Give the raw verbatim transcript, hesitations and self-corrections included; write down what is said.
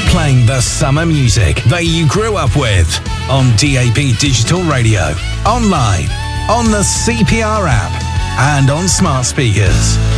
Playing the summer music that you grew up with on D A B Digital Radio, online, on the C P R app, and on smart speakers.